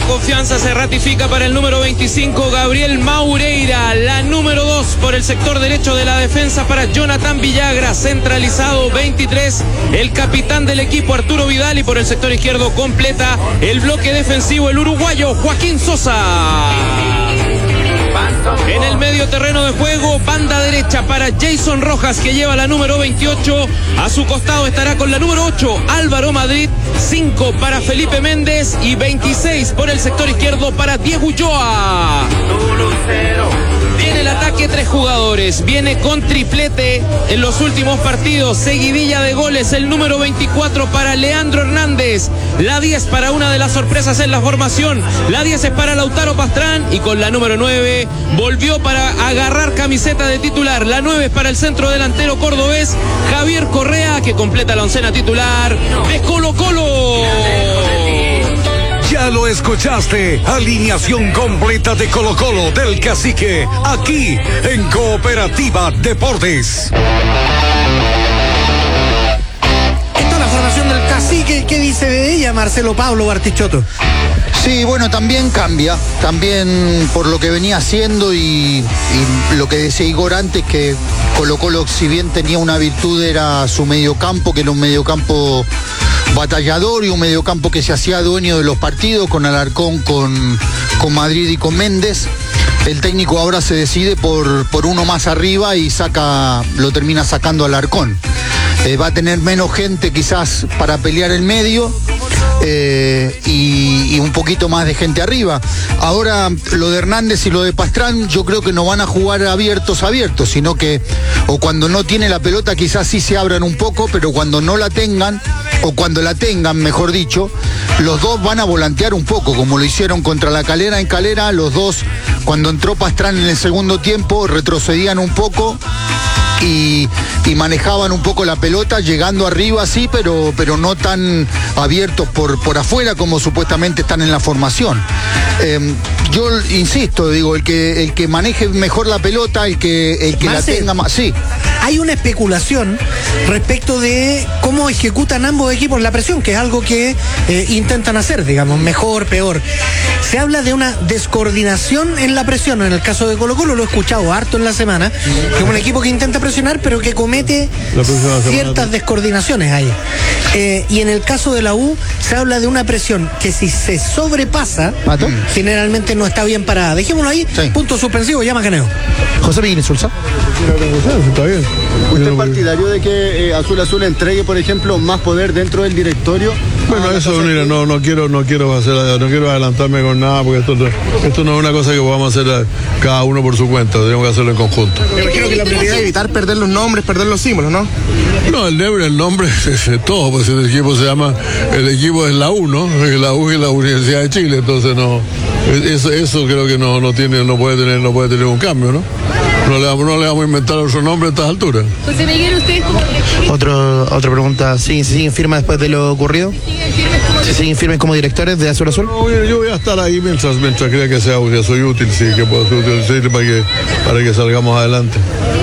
confianza se ratifica para el número 25, Gabriel Maureira. La número 2 por el sector derecho de la defensa para Jonathan Villagra. Centralizado 23, el capitán del equipo Arturo Vidal. Y por el sector izquierdo completa el bloque defensivo el uruguayo Joaquín Sosa. En el medio terreno de juego, banda derecha para Jason Rojas, que lleva la número 28. A su costado estará con la número 8 Álvaro Madrid, 5 para Felipe Méndez y 26 por el sector izquierdo para Diego Ulloa. Viene el ataque, 3 jugadores. Viene con triplete en los últimos partidos. Seguidilla de goles, el número 24 para Leandro Hernández. La 10 para una de las sorpresas en la formación. La 10 es para Lautaro Pastrán. Y con la número 9 volvió para agarrar camiseta de titular. La 9 es para el centro delantero cordobés Javier Correa, que completa la oncena titular de Colo-Colo. Ya lo escuchaste, alineación completa de Colo-Colo del Cacique, aquí en Cooperativa Deportes. Esta es la formación del Cacique. ¿Qué dice de ella Marcelo Pablo Bartichotto? Sí, bueno, también cambia, también por lo que venía haciendo y lo que decía Igor antes, que Colo-Colo, si bien tenía una virtud, era su mediocampo, que era un mediocampo batallador y un mediocampo que se hacía dueño de los partidos, con Alarcón, con Madrid y con Méndez. El técnico ahora se decide por uno más arriba y lo termina sacando Alarcón. Va a tener menos gente quizás para pelear el medio, y un poquito más de gente arriba. Ahora lo de Hernández y lo de Pastrán, yo creo que no van a jugar abiertos, sino que o cuando no tiene la pelota quizás sí se abran un poco, pero cuando no la tengan, o cuando la tengan, mejor dicho, los dos van a volantear un poco, como lo hicieron contra la Calera en Calera. Los dos, cuando entró Pastrán en el segundo tiempo, retrocedían un poco y manejaban un poco la pelota, llegando arriba sí, pero no tan abiertos por afuera como supuestamente están en la formación. Yo insisto, digo, el que maneje mejor la pelota, el que la tenga más. Sí. Hay una especulación respecto de cómo ejecutan ambos equipos la presión, que es algo que intentan hacer, digamos, mejor, peor. Se habla de una descoordinación en la presión. En el caso de Colo-Colo, lo he escuchado harto en la semana, que es un equipo que intenta presionar, pero que comete ciertas descoordinaciones ahí. Y en el caso de la U, se habla de una presión que, si se sobrepasa, generalmente no está bien parada. Dejémoslo ahí, sí. Punto suspensivo, llama Caneo. José Miguel Insulza. Está bien. ¿Usted es partidario de que Azul entregue, por ejemplo, más poder dentro del directorio? Bueno, eso, mira, no quiero adelantarme con nada, porque esto no es una cosa que podamos hacer cada uno por su cuenta, tenemos que hacerlo en conjunto. Me imagino que la prioridad es evitar perder los nombres, perder los símbolos, ¿no? No, el nombre es todo, pues el equipo se llama, el equipo es la U, ¿no? La U es la Universidad de Chile, entonces no, eso creo que no puede tener un cambio, ¿no? No le vamos a inventar otro nombre a estas alturas. José Miguel, ¿usted? Otra pregunta, ¿se siguen firmes después de lo ocurrido? ¿Se siguen firmes como directores de Azul Azul? No, yo voy a estar ahí mientras crea que soy útil, sí, que puedo ser útil para que salgamos adelante.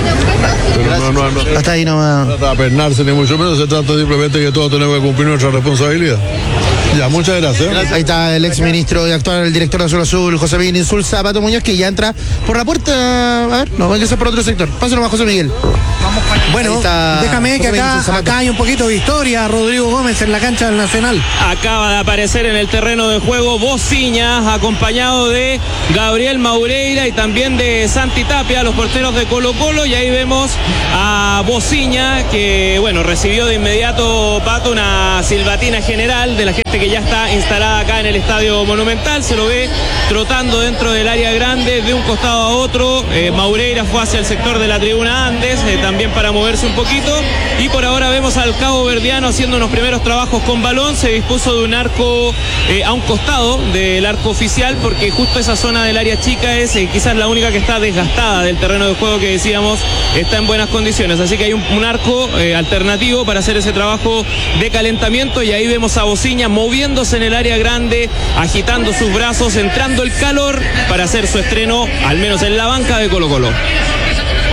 Pero no hasta ahí no se trata de apernarse ni mucho menos, se trata simplemente que todos tenemos que cumplir nuestra responsabilidad. Ya, muchas gracias. Ahí está el ex ministro y actual director de Azul Azul, José Miguel Insulza, Pato Muñoz, que ya entra por la puerta. A ver, no, va a empezar por otro sector. Pásenlo más, José Miguel. Bueno, déjame que acá hay un poquito de historia. Rodrigo Gómez en la cancha del Nacional. Acaba de aparecer en el terreno de juego Bociña, acompañado de Gabriel Maureira y también de Santi Tapia, los porteros de Colo-Colo. Y ahí vemos a Bociña, que bueno, recibió de inmediato, Pato, una silbatina general de la gente que ya está instalada acá en el Estadio Monumental. Se lo ve trotando dentro del área grande de un costado a otro. Maureira fue hacia el sector de la tribuna Andes, también para moverse un poquito. Y por ahora vemos al cabo verdiano haciendo unos primeros trabajos con balón. Se dispuso de un arco a un costado del arco oficial, porque justo esa zona del área chica es quizás la única que está desgastada del terreno de juego, que decíamos está en buenas condiciones. Así que hay un arco alternativo para hacer ese trabajo de calentamiento. Y ahí vemos a Bociña moviéndose en el área grande, agitando sus brazos, entrando el calor para hacer su estreno, al menos en la banca de Colo-Colo.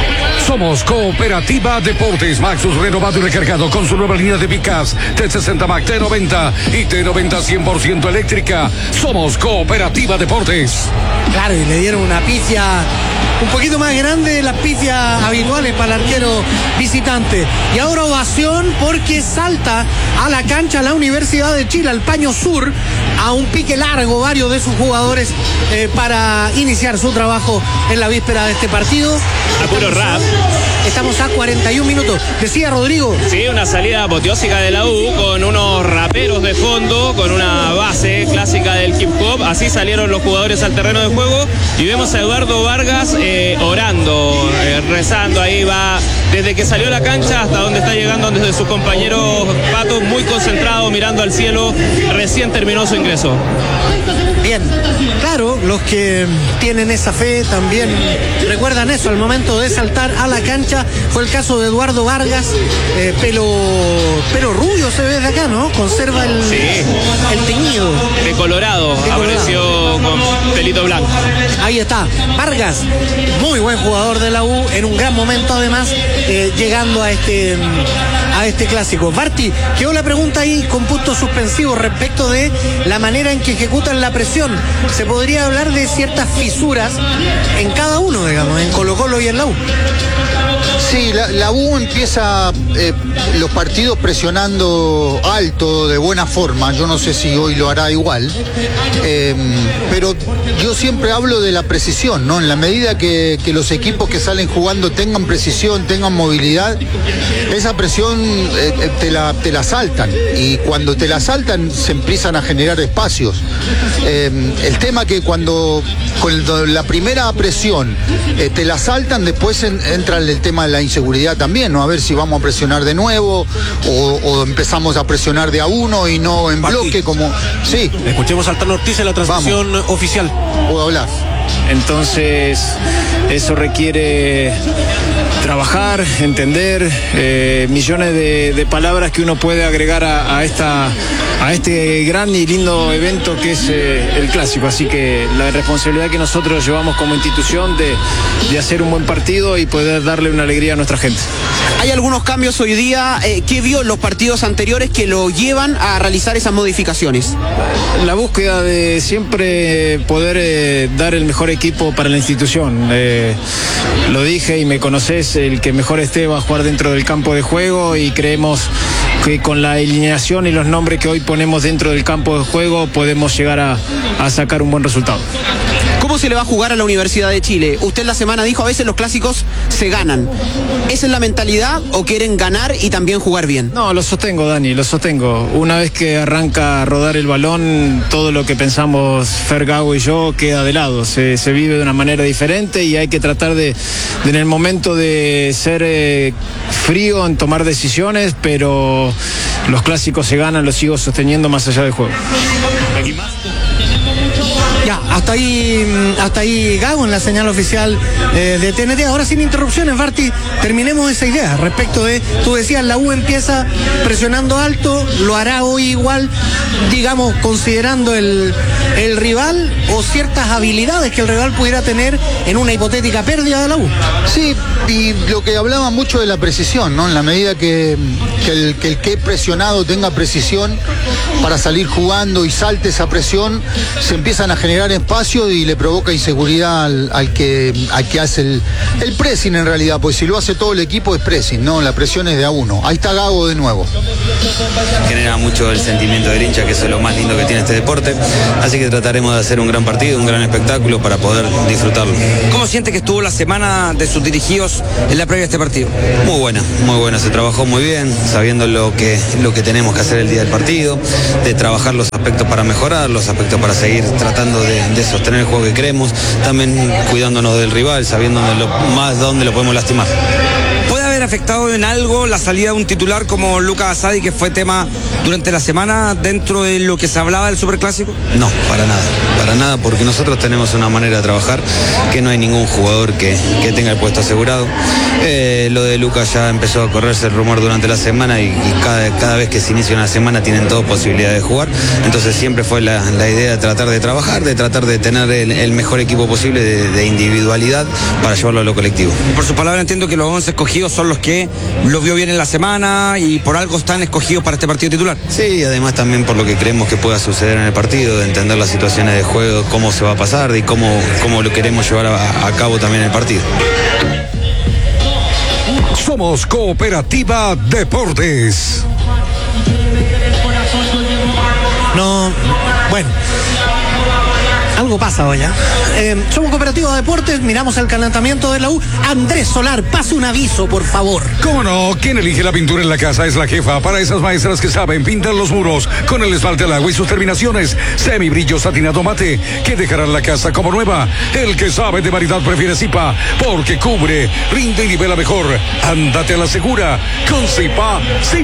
Somos Cooperativa Deportes. Maxus renovado y recargado con su nueva línea de pickups T60 Max, T90 y T90 100% eléctrica. Somos Cooperativa Deportes. Claro, y le dieron una pifia un poquito más grande de las pifias habituales para el arquero visitante. Y ahora ovación porque salta a la cancha la Universidad de Chile, al paño sur, a un pique largo varios de sus jugadores para iniciar su trabajo en la víspera de este partido. A puro rap. Estamos a 41 minutos. Decía Rodrigo. Sí, una salida apoteósica de la U con unos raperos de fondo, con una base clásica del hip hop. Así salieron los jugadores al terreno de juego y vemos a Eduardo Vargas orando, rezando. Ahí va desde que salió a la cancha hasta donde está llegando, desde sus compañeros Pato, muy concentrado, mirando al cielo. Recién terminó su ingreso. Bien, claro, los que tienen esa fe también recuerdan eso al momento de saltar a la cancha. Fue el caso de Eduardo Vargas, pelo rubio se ve de acá, ¿no? Conserva el teñido. De Colorado, apareció con pelito blanco. Ahí está, Vargas, muy buen jugador de la U, en un gran momento además, llegando a este clásico. Barty, quedó la pregunta ahí con puntos suspensivos respecto de la manera en que ejecutan la presión. Se podría hablar de ciertas fisuras en cada uno, digamos, en Colo-Colo y en la U. Sí, la U empieza los partidos presionando alto, de buena forma. Yo no sé si hoy lo hará igual, pero yo siempre hablo de la precisión, ¿no? En la medida que los equipos que salen jugando tengan precisión, tengan movilidad, esa presión te la saltan, y cuando te la saltan se empiezan a generar espacios. El tema que cuando con la primera presión te la saltan, después entra el tema de la inseguridad también, ¿no? A ver si vamos a presionar de nuevo o empezamos a presionar de a uno y no en bloque como... Sí. Escuchemos al Tano Ortiz en la transmisión oficial. Puedo hablar. Entonces, eso requiere trabajar, entender, millones de palabras que uno puede agregar a este gran y lindo evento que es el clásico. Así que la responsabilidad que nosotros llevamos como institución de hacer un buen partido y poder darle una alegría a nuestra gente. Hay algunos cambios hoy día. ¿Qué vio en los partidos anteriores que lo llevan a realizar esas modificaciones? La búsqueda de siempre poder dar el mejor equipo para la institución. Lo dije y me conocés, el que mejor esté va a jugar dentro del campo de juego, y creemos que con la alineación y los nombres que hoy ponemos dentro del campo de juego podemos llegar a sacar un buen resultado. ¿Cómo se le va a jugar a la Universidad de Chile? Usted la semana dijo, a veces los clásicos se ganan. ¿Esa es la mentalidad o quieren ganar y también jugar bien? No, lo sostengo, Dani, lo sostengo. Una vez que arranca a rodar el balón, todo lo que pensamos Fer Gago y yo queda de lado. Se vive de una manera diferente y hay que tratar de en el momento de ser frío en tomar decisiones, pero los clásicos se ganan, los sigo sosteniendo más allá del juego. ¿Aquí más? Ya, hasta ahí Gago en la señal oficial de TNT. Ahora sin interrupciones, Barty, terminemos esa idea respecto de, tú decías, la U empieza presionando alto, lo hará hoy igual, digamos, considerando el rival o ciertas habilidades que el rival pudiera tener en una hipotética pérdida de la U. Sí, y lo que hablaba mucho de la precisión, ¿no? En la medida que el que presionado tenga precisión para salir jugando y salte esa presión, se empiezan a generar espacio y le provoca inseguridad al que hace el pressing en realidad, pues si lo hace todo el equipo es pressing, no, la presión es de a uno. Ahí está Gago de nuevo. Genera mucho el sentimiento del hincha, que eso es lo más lindo que tiene este deporte, así que trataremos de hacer un gran partido, un gran espectáculo para poder disfrutarlo. ¿Cómo siente que estuvo la semana de sus dirigidos en la previa de este partido? Muy buena, se trabajó muy bien, sabiendo lo que tenemos que hacer el día del partido, de trabajar los aspectos para mejorar, los aspectos para seguir tratando de sostener el juego que queremos, también cuidándonos del rival, sabiendo más dónde lo podemos lastimar. ¿Puede haber afectado en algo la salida de un titular como Lucas Asadi, que fue tema durante la semana dentro de lo que se hablaba del Superclásico? No, para nada, porque nosotros tenemos una manera de trabajar que no hay ningún jugador que tenga el puesto asegurado. Lo de Lucas ya empezó a correrse el rumor durante la semana y cada vez que se inicia una semana tienen toda posibilidad de jugar, entonces siempre fue la idea de tratar de trabajar, de tratar de tener el mejor equipo posible de individualidad para llevarlo a lo colectivo. Por su palabra entiendo que los 11 escogidos son los que los vio bien en la semana y por algo están escogidos para este partido titular. Sí, y además también por lo que creemos que pueda suceder en el partido, de entender las situaciones de juego, cómo se va a pasar y cómo lo queremos llevar a cabo también en el partido. Somos Cooperativa Deportes. No, bueno. Algo pasa hoy, somos Cooperativa Deportes, miramos el calentamiento de la U. Andrés Solar, pase un aviso, por favor. ¿Cómo no? Quien elige la pintura en la casa es la jefa. Para esas maestras que saben pintar los muros con el esmalte al agua y sus terminaciones semibrillo satinado mate, que dejarán la casa como nueva. El que sabe de variedad prefiere Zipa, porque cubre, rinde y nivela mejor. Ándate a la segura con Zipa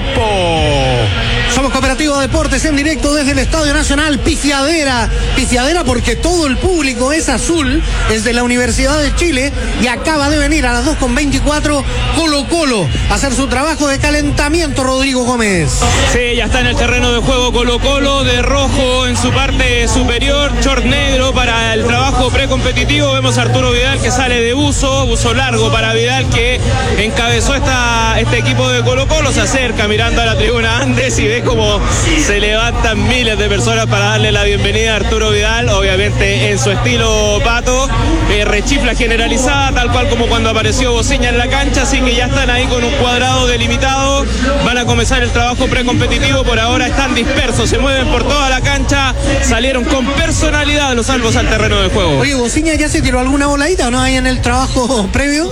Zipo. Somos Cooperativa Deportes en directo desde el Estadio Nacional. Pifiadera porque todo el público es azul, es de la Universidad de Chile y acaba de venir a las 2:24 Colo-Colo a hacer su trabajo de calentamiento. Rodrigo Gómez. Sí, ya está en el terreno de juego Colo-Colo, de rojo en su parte superior, short negro para el trabajo precompetitivo. Vemos a Arturo Vidal que sale de buzo largo para Vidal, que encabezó este equipo de Colo-Colo. Se acerca mirando a la tribuna Andes y ve cómo se levantan miles de personas para darle la bienvenida a Arturo Vidal, obviamente en su estilo Pato, rechifla generalizada, tal cual como cuando apareció Bociña en la cancha, así que ya están ahí con un cuadrado delimitado, van a comenzar el trabajo precompetitivo. Por ahora están dispersos, se mueven por toda la cancha, salieron con personalidad los salvos al terreno de juego. Oye, ¿Bociña ya se tiró alguna voladita o no hay en el trabajo previo?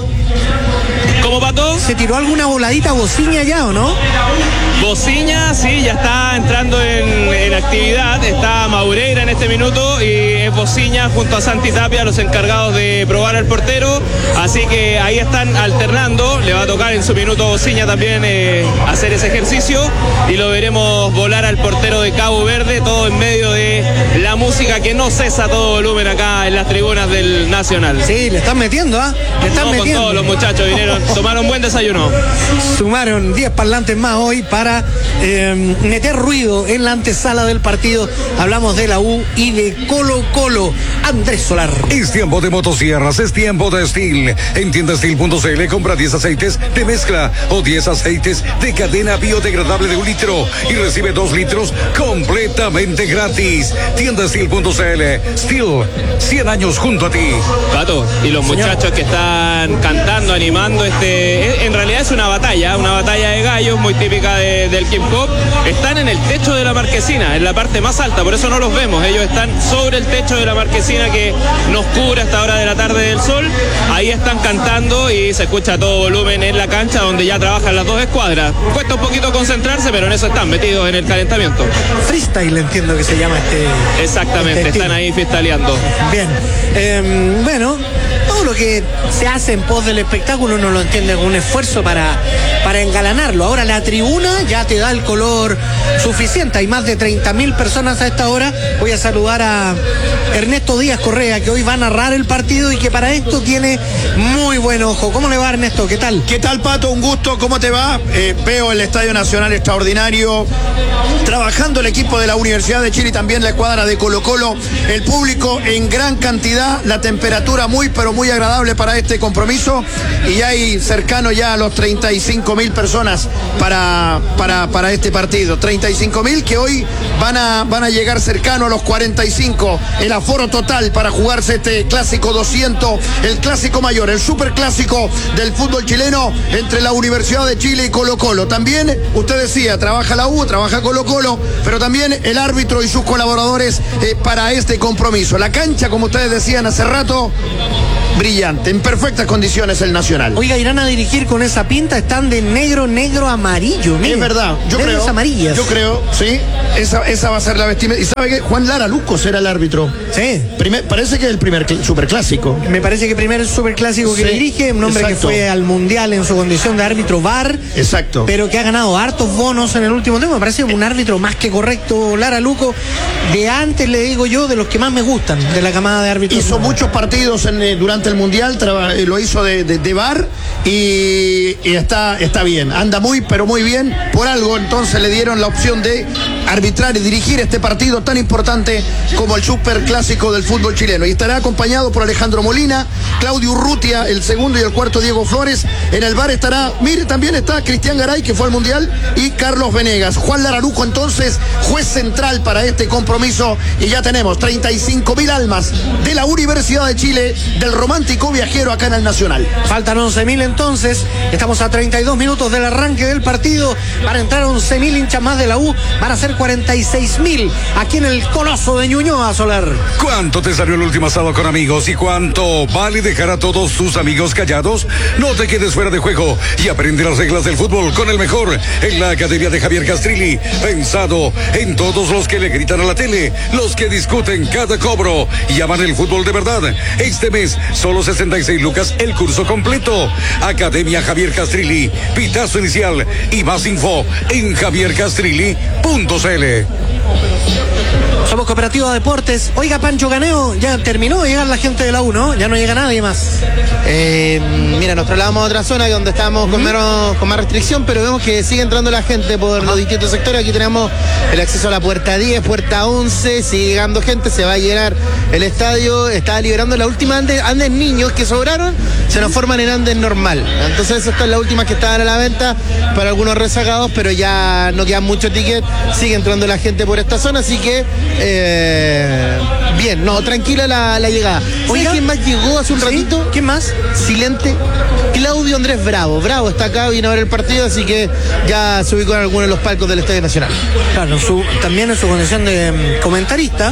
¿Cómo, Pato? ¿Se tiró alguna voladita Bociña ya o no? Bociña, sí, ya está entrando en actividad. Está Maureira en este minuto y es Bociña junto a Santi Tapia los encargados de probar al portero. Así que ahí están alternando. Le va a tocar en su minuto Bociña también hacer ese ejercicio y lo veremos volar al portero de Cabo Verde, todo en medio de la música que no cesa a todo volumen acá en las tribunas del Nacional. Sí, le están metiendo, Le están metiendo. Con todos los muchachos vinieron, tomaron buen desayuno. Sumaron 10 parlantes más hoy para meter ruido en la antesala del partido. Hablamos de la U y de Colo-Colo. Andrés Solar. Es tiempo de motosierras, es tiempo de Steel. En tiendasteel.cl compra 10 aceites de mezcla o 10 aceites de cadena biodegradable de 1 litro y recibe 2 litros completamente gratis. Tiendasteel.cl. Steel, 100 años junto a ti. Pato, y los muchachos que están cantando, animando, en realidad es una batalla de gallos muy típica del hip hop. Están en el techo de la marquesina, en la parte más alta, por eso no los vemos. Ellos están sobre el techo de la marquesina que nos cubre hasta hora de la tarde del sol. Ahí están cantando y se escucha a todo volumen en la cancha donde ya trabajan las dos escuadras. Cuesta un poquito concentrarse, pero en eso están metidos en el calentamiento. Freestyle entiendo que se llama Exactamente, están ahí freestyleando. Bien, bueno, todo lo que se hace en pos del espectáculo uno lo entiende como un esfuerzo para engalanarlo. Ahora la tribuna ya te da el color suficiente. Hay más de 30.000 personas a esta hora. Voy a saludar a Ernesto Díaz Correa, que hoy va a narrar el partido y que para esto tiene muy buen ojo. ¿Cómo le va, Ernesto? ¿Qué tal? ¿Qué tal, Pato? Un gusto. ¿Cómo te va? Veo el Estadio Nacional extraordinario. Trabajando el equipo de la Universidad de Chile y también la escuadra de Colo-Colo. El público en gran cantidad. La temperatura muy, pero muy agradable para este compromiso. Y hay cercano ya a los 35.000 personas para este partido. 35.000 que hoy van a llegar cercano a los 45. El aforo total para jugarse este clásico 200, el clásico mayor, el superclásico del fútbol chileno entre la Universidad de Chile y Colo-Colo. También, usted decía, trabaja la U, trabaja Colo-Colo, pero también el árbitro y sus colaboradores para este compromiso. La cancha, como ustedes decían hace rato, brillante, en perfectas condiciones el Nacional. Oiga, irán a dirigir con esa pinta, están de negro, amarillo. Miren, es verdad, yo creo. Amarillas. Yo creo, sí. Esa va a ser la vestimenta. ¿Y sabe qué? Juan Lara Luco será el árbitro. Sí. Parece que es el primer superclásico. Me parece que primer superclásico que dirige, un hombre exacto. que fue al Mundial en su condición de árbitro VAR. Exacto. Pero que ha ganado hartos bonos en el último tiempo. Me parece un árbitro más que correcto, Lara Luco. De antes, le digo yo, de los que más me gustan de la camada de árbitros. Hizo muchos partidos durante el Mundial, lo hizo de VAR y está bien. Anda pero muy bien. Por algo, entonces, le dieron la opción de arbitrar y dirigir este partido tan importante como el superclásico del fútbol chileno. Y estará acompañado por Alejandro Molina, Claudio Urrutia, el segundo y el cuarto Diego Flores. En el VAR estará, también está Cristian Garay, que fue al Mundial, y Carlos Venegas. Juan Lara Luco, entonces, juez central para este compromiso. Y ya tenemos 35.000 almas de la Universidad de Chile, del romántico viajero acá en el Nacional. Faltan 11.000 entonces. Estamos a 32 minutos del arranque del partido. Para entrar 11.000 hinchas más de la U, van a ser 46.000 aquí en el Coloso de Ñuñoa, Soler. ¿Cuánto te salió el último asado con amigos y cuánto vale dejar a todos tus amigos callados? No te quedes fuera de juego y aprende las reglas del fútbol con el mejor en la Academia de Javier Castrilli. Pensado en todos los que le gritan a la tele, los que discuten cada cobro y aman el fútbol de verdad. Este mes, solo 66 lucas el curso completo. Academia Javier Castrilli, pitazo inicial y más info en javiercastrilli.cl. Somos Cooperativa Deportes. Oiga, Pancho Caneo, ya terminó de llegar la gente de la U, ¿no? Ya no llega nadie más. Mira, nos trasladamos a otra zona donde estábamos con más restricción, pero vemos que sigue entrando la gente por los distintos sectores. Aquí tenemos el acceso a la puerta 10, puerta 11, sigue llegando gente, se va a llenar el estadio. Está liberando la última andes niños que sobraron, se nos forman en andes normal. Entonces esta es la última que estaban a la venta para algunos rezagados, pero ya no quedan muchos tickets, sigue entrando la gente por esta zona, así que bien, tranquila la llegada. Oiga, ¿quién más llegó hace un ratito? ¿Quién más? Silente. Claudio Andrés Bravo. Bravo está acá, vino a ver el partido, así que ya se ubicó en algunos de los palcos del Estadio Nacional. Claro, también en su condición de comentarista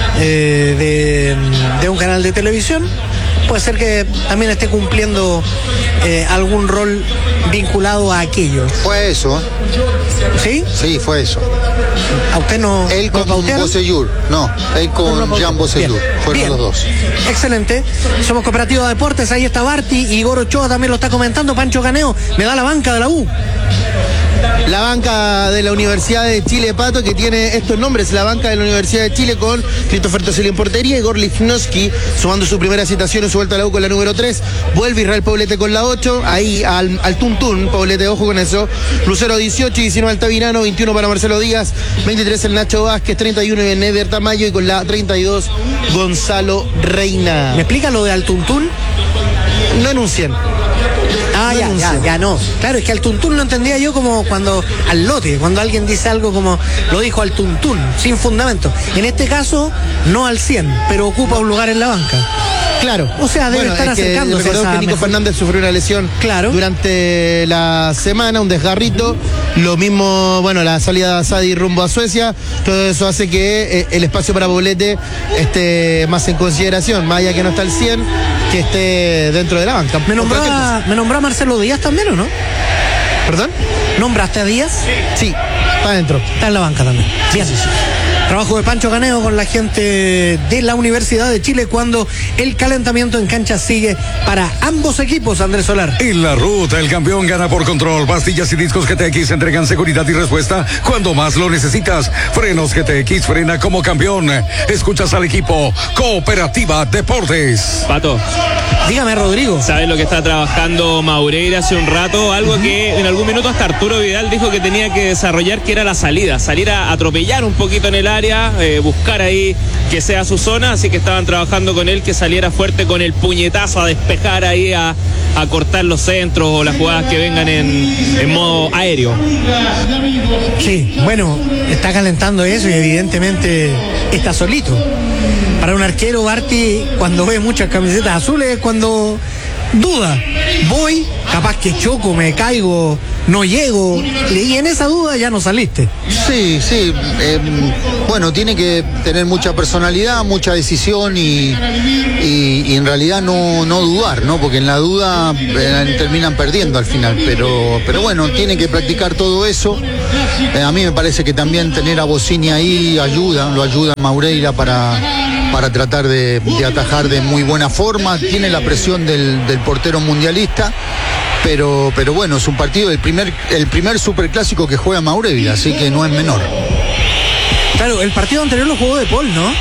de un canal de televisión. Puede ser que también esté cumpliendo algún rol vinculado a aquello. Fue eso. ¿Sí? Sí, fue eso. ¿A usted no? Él con Bocellur. No, él con Jean Bocellur. Fueron los dos. Excelente. Somos Cooperativa Deportes. Ahí está Barty. Igor Ochoa también lo está comentando. Pancho Caneo me da la banca de la U. La banca de la Universidad de Chile, Pato, que tiene estos nombres: la banca de la Universidad de Chile con Christopher Toselli en portería, Igor Lifnowski sumando su primera citación en su vuelta a la U con la número 3, vuelve Israel Poblete con la 8, ahí al Tuntún, Poblete, ojo con eso, Lucero 18, 19 Altavirano, 21 para Marcelo Díaz, 23 el Nacho Vázquez, 31 en Neder Tamayo y con la 32 Gonzalo Reina. ¿Me explica lo de Altuntún? No enuncian. Ya no. Claro, es que al Tuntún lo entendía yo como cuando al lote, cuando alguien dice algo como lo dijo al Tuntún, sin fundamento. En este caso, no al 100, pero ocupa un lugar en la banca. Claro. O sea, debe estar acercándose. Recordemos que Nico Fernández sufrió una lesión durante la semana, un desgarrito. Lo mismo, la salida de Asadi rumbo a Suecia. Todo eso hace que el espacio para Poblete esté más en consideración, más allá que no está al 100, que esté dentro de la banca. ¿Me nombró a Marcelo Díaz también o no? ¿Perdón? ¿Nombraste a Díaz? Sí, está adentro. Está en la banca también. Bien. Sí. Trabajo de Pancho Caneo con la gente de la Universidad de Chile cuando el calentamiento en cancha sigue para ambos equipos, Andrés Solar. En la ruta, el campeón gana por control. Pastillas y discos GTX entregan seguridad y respuesta cuando más lo necesitas. Frenos GTX, frena como campeón. Escuchas al equipo Cooperativa Deportes. Pato. Dígame, Rodrigo. ¿Sabes lo que está trabajando Maureira hace un rato? Algo que en algún minuto hasta Arturo Vidal dijo que tenía que desarrollar, que era la salida. Salir a atropellar un poquito en el área, buscar ahí que sea su zona. Así que estaban trabajando con él, que saliera fuerte con el puñetazo a despejar ahí, a cortar los centros o las jugadas que vengan en modo aéreo. Sí, está calentando eso y evidentemente está solito. Para un arquero, Barty, cuando ve muchas camisetas azules, es cuando duda. Voy, capaz que choco, me caigo, no llego, y en esa duda ya no saliste. Sí, bueno, tiene que tener mucha personalidad, mucha decisión y en realidad no dudar, ¿no? Porque en la duda terminan perdiendo al final, pero bueno, tiene que practicar todo eso. A mí me parece que también tener a Bossini ahí lo ayuda a Maureira para tratar de atajar de muy buena forma. Tiene la presión del portero mundialista. Pero bueno, es un partido, el primer superclásico que juega Maureira, así que no es menor. Claro, el partido anterior lo jugó De Paul, ¿no?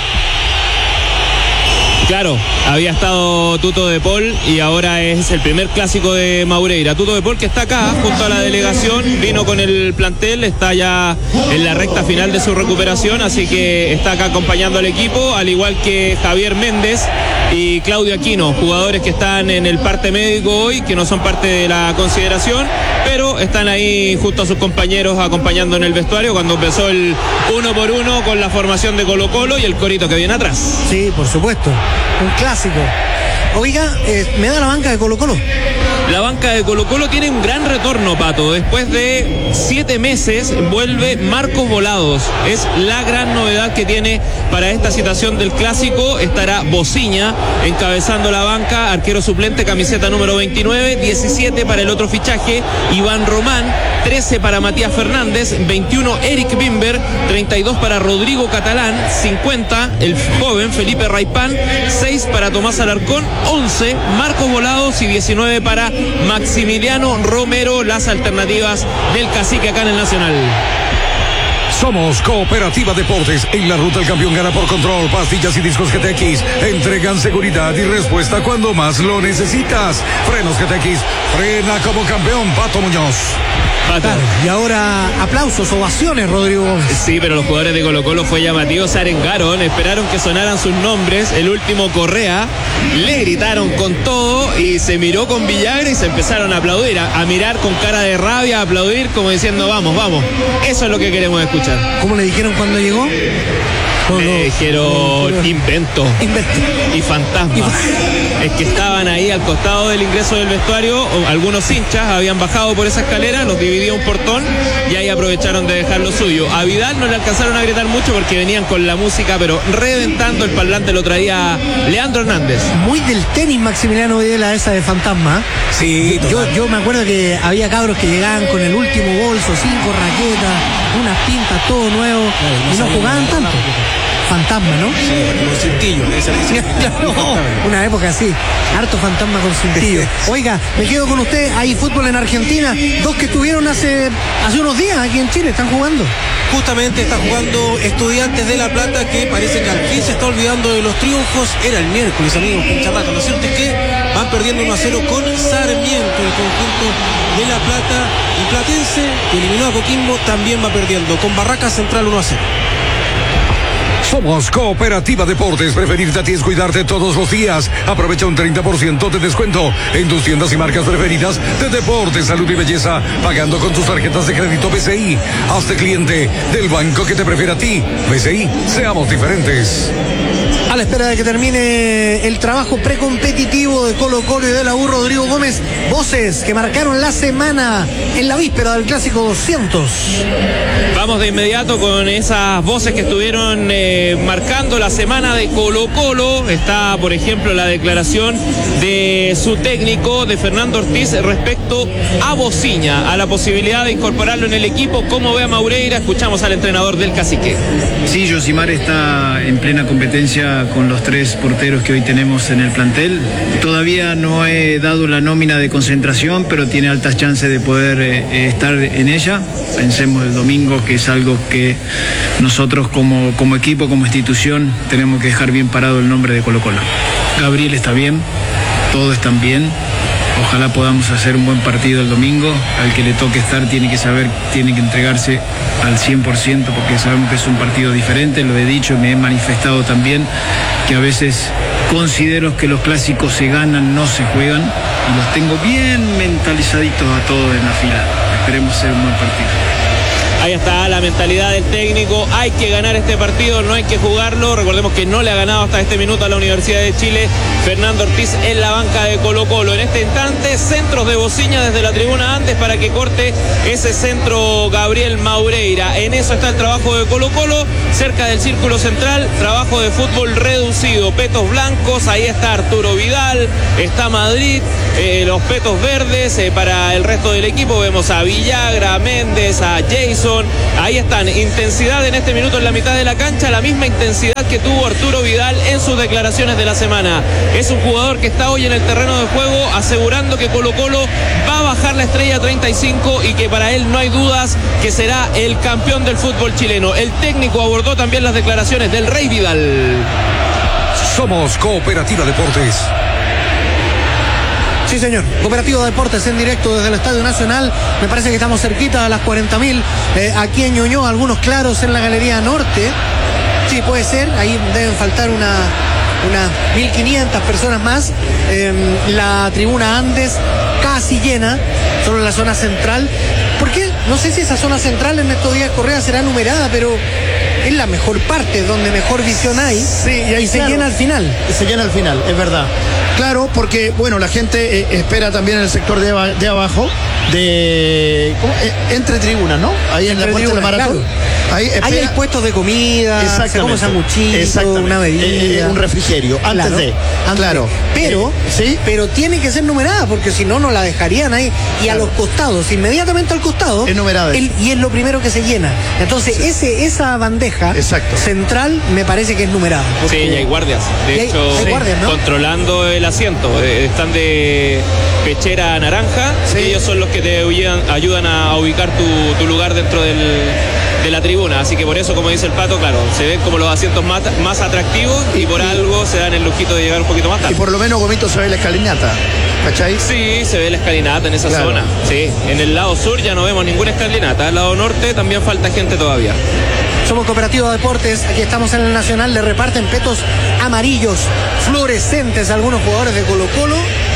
Claro, había estado Tuto De Paul y ahora es el primer clásico de Maureira. Tuto De Paul, que está acá junto a la delegación, vino con el plantel, está ya en la recta final de su recuperación, así que está acá acompañando al equipo, al igual que Javier Méndez y Claudio Aquino, jugadores que están en el parte médico hoy, que no son parte de la consideración, pero están ahí junto a sus compañeros acompañando en el vestuario cuando empezó el 1 por 1 con la formación de Colo Colo y el corito que viene atrás. Sí, por supuesto, un clásico. Oiga, me da la banca de Colo Colo. La banca de Colo Colo tiene un gran retorno, Pato. Después de 7 meses vuelve Marcos Volados. Es la gran novedad que tiene para esta situación del clásico. Estará Bossini encabezando la banca, arquero suplente, camiseta número 29, 17 para el otro fichaje, Iván Román, 13 para Matías Fernández, 21 Eric Bimber, 32 para Rodrigo Catalán, 50 el joven Felipe Raipán, 6 para Tomás Alarcón, 11 Marcos Volados y 19 para Maximiliano Romero, las alternativas del cacique acá en el Nacional. Somos Cooperativa Deportes. En la ruta el campeón gana por control. Pastillas y discos GTX entregan seguridad y respuesta cuando más lo necesitas. Frenos GTX, frena como campeón. Pato Muñoz. Claro, y ahora aplausos, ovaciones, Rodrigo Gómez. Sí, pero los jugadores de Colo Colo fue llamativo, se arengaron, esperaron que sonaran sus nombres, el último Correa, le gritaron con todo y se miró con Villagra y se empezaron a aplaudir, a mirar con cara de rabia, a aplaudir como diciendo vamos, vamos, eso es lo que queremos escuchar. ¿Cómo le dijeron cuando llegó? Le dijeron invento y fantasma. Es que estaban ahí al costado del ingreso del vestuario, algunos hinchas habían bajado por esa escalera, los dividía un portón y ahí aprovecharon de dejar lo suyo. A Vidal no le alcanzaron a gritar mucho porque venían con la música, pero reventando el parlante lo traía Leandro Hernández. Muy del tenis Maximiliano Videla esa de fantasma. Sí, yo me acuerdo que había cabros que llegaban con el último bolso, 5 raquetas, unas pintas, todo nuevo, y no jugaban tanto. Fantasma, ¿no? Sí, con cintillo. Una época así, harto fantasma con cintillo. Oiga, me quedo con usted, hay fútbol en Argentina, dos que estuvieron hace unos días aquí en Chile, están jugando. Justamente está jugando Estudiantes de La Plata, que parece que al fin se está olvidando de los triunfos. Era el miércoles, amigos, Pincharrato. Lo cierto es que van perdiendo 1-0 con Sarmiento, el conjunto de La Plata. Y Platense, que eliminó a Coquimbo, también va perdiendo con Barracas Central 1-0. Somos Cooperativa Deportes. Preferirte a ti es cuidarte todos los días. Aprovecha un 30% de descuento en tus tiendas y marcas preferidas de deporte, salud y belleza, pagando con tus tarjetas de crédito BCI. Hazte cliente del banco que te prefiere a ti. BCI, seamos diferentes. A la espera de que termine el trabajo precompetitivo de Colo Colo y de la U, Rodrigo Gómez, voces que marcaron la semana en la víspera del Clásico 200. Vamos de inmediato con esas voces que estuvieron marcando la semana de Colo Colo. Está, por ejemplo, la declaración de su técnico, de Fernando Ortiz, respecto a Bossini, a la posibilidad de incorporarlo en el equipo. ¿Cómo ve a Maureira? Escuchamos al entrenador del cacique. Sí, Josimar está en plena competencia con los 3 porteros que hoy tenemos en el plantel. Todavía no he dado la nómina de concentración, pero tiene altas chances de poder estar en ella. Pensemos el domingo, que es algo que nosotros como equipo, como institución, tenemos que dejar bien parado el nombre de Colo Colo. Gabriel está bien, todos están bien. Ojalá podamos hacer un buen partido el domingo. Al que le toque estar tiene que saber, tiene que entregarse al 100%, porque sabemos que es un partido diferente. Lo he dicho, me he manifestado también que a veces considero que los clásicos se ganan, no se juegan, y los tengo bien mentalizaditos a todos en la fila. Esperemos hacer un buen partido. Ahí está la mentalidad del técnico. Hay que ganar este partido, no hay que jugarlo. Recordemos que no le ha ganado hasta este minuto a la Universidad de Chile Fernando Ortiz en la banca de Colo-Colo. En este instante, centros de Bociña desde la tribuna antes para que corte ese centro Gabriel Maureira. En eso está el trabajo de Colo-Colo, cerca del círculo central, trabajo de fútbol reducido, petos blancos, ahí está Arturo Vidal, está Madrid, los petos verdes. Para el resto del equipo vemos a Villagra, a Méndez, a Jason. Ahí están, intensidad en este minuto en la mitad de la cancha, la misma intensidad que tuvo Arturo Vidal en sus declaraciones de la semana. Es un jugador que está hoy en el terreno de juego asegurando que Colo-Colo va a bajar la estrella 35 y que para él no hay dudas que será el campeón del fútbol chileno. El técnico abordó también las declaraciones del Rey Vidal. Somos Cooperativa Deportes. Sí, señor. Cooperativa Deportes en directo desde el Estadio Nacional. Me parece que estamos cerquita de las 40.000. Aquí en Ñuñoa, algunos claros en la Galería Norte. Sí, puede ser. Ahí deben faltar unas 1.500 personas más. La tribuna Andes casi llena, solo en la zona central. ¿Por qué? No sé si esa zona central en estos días Correa será numerada, pero es la mejor parte, donde mejor visión hay. Sí, y ahí se llena al final. Se llena al final, es verdad. Claro, porque, bueno, la gente espera también en el sector de abajo, entre tribunas, ¿no? Ahí en la puerta del maratón. Claro. Ahí hay puestos de comida, se come sanguchito, una bebida, un refrigerio, antes de. Claro. Pero tiene que ser numerada, porque si no, no la dejarían ahí. Y a los costados, inmediatamente al costado, es numerada. Y es lo primero que se llena. Entonces, esa bandeja central me parece que es numerada. Sí, y hay guardias. De hecho, hay guardias, ¿no? Controlando el asiento. Están de pechera naranja. Sí. Ellos son los que te ayudan a ubicar tu lugar dentro de la tribuna, así que por eso, como dice el Pato, claro, se ven como los asientos más atractivos y por algo se dan el lujito de llegar un poquito más tarde. Y por lo menos, Gomito, se ve la escalinata, ¿cachai? Sí, se ve la escalinata en esa zona, sí. En el lado sur ya no vemos ninguna escalinata, en el lado norte también falta gente todavía. Somos Cooperativa Deportes, aquí estamos en el Nacional, le reparten petos amarillos, fluorescentes a algunos jugadores de Colo-Colo,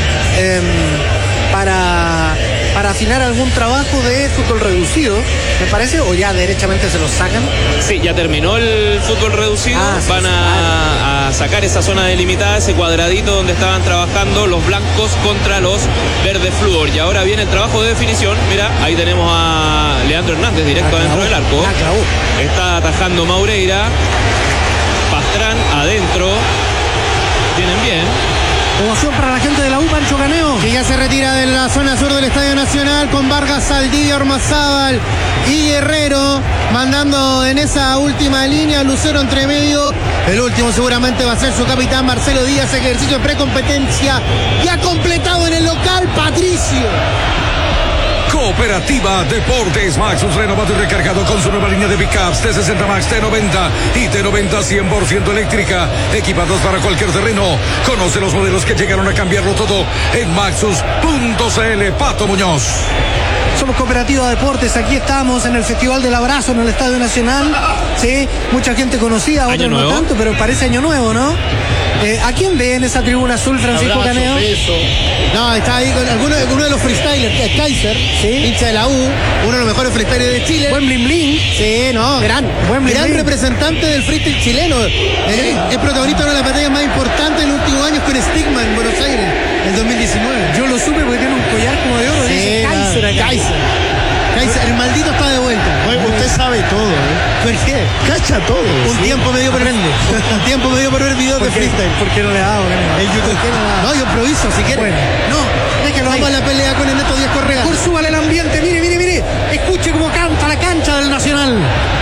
para afinar algún trabajo de fútbol reducido, me parece, o ya derechamente se los sacan. Sí, ya terminó el fútbol reducido, van a sacar esa zona delimitada, ese cuadradito donde estaban trabajando los blancos contra los verdes flúor, y ahora viene el trabajo de definición. Mira, ahí tenemos a Leandro Hernández directo adentro del arco, está atajando Maureira, Pastrán adentro, vienen bien. Ovación para la gente de la U, Pancho Caneo, que ya se retira de la zona sur del Estadio Nacional con Vargas, Saldivia, Ormazábal y Guerrero, mandando en esa última línea Lucero entre medio. El último seguramente va a ser su capitán Marcelo Díaz, ejercicio de precompetencia ya completado en el local, Patricio. Cooperativa Deportes Maxus, renovado y recargado con su nueva línea de pickups T60 Max, T90 y T90 100% eléctrica, equipados para cualquier terreno. Conoce los modelos que llegaron a cambiarlo todo en Maxus.cl. Pato Muñoz. Somos Cooperativa Deportes, aquí estamos en el Festival del Abrazo en el Estadio Nacional. Sí, mucha gente conocida, otros no tanto, pero parece año nuevo, ¿no? ¿A quién ve en esa tribuna azul, Francisco Caneo? No, está ahí con uno de los freestylers, que es Kaiser, hincha de la U, uno de los mejores freestylers de Chile. Buen bling bling. Sí, no, gran representante del freestyle chileno. Es protagonista de una de las batallas más importantes en los últimos años con Stigma en Buenos Aires, en 2019. Yo lo supe porque tiene un collar como de oro, dice Kaiser acá. Kaiser, el maldito está de vuelta. Oye, usted sabe todo, ¿Por qué? Cacha todo. Un tiempo me dio por ver videos de freestyle. ¿Por qué no le ha dado? El YouTube. No, yo improviso, si quiere. Bueno, no, déjalo vamos ahí. A la pelea con el Neto Díaz Correa. Por súbale el ambiente, mire. Escuche cómo canta la cancha del Nacional.